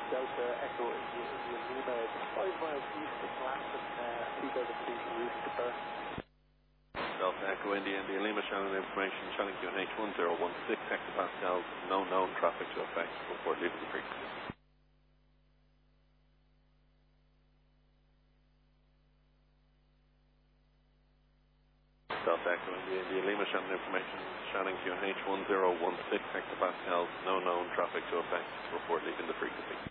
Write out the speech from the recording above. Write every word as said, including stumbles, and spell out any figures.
Delta Echo India, India Lima. It's five miles east of Glaston, uh, two thousand feet route to Perth. Delta Echo India, India Lima, Shannon information, Shannon Q N H one zero one six hectopascals, no known traffic to affect, report leaving the frequency. Delta Echo India, India Lima, Shannon information, Shannon Q N H one zero one six hectopascals, no known traffic to affect, report leaving the frequency.